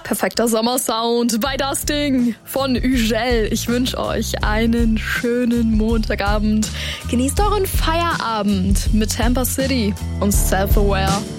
Perfekter Sommersound bei Das Ding von Ügel. Ich wünsche euch einen schönen Montagabend. Genießt euren Feierabend mit Tampa City und Self-Aware.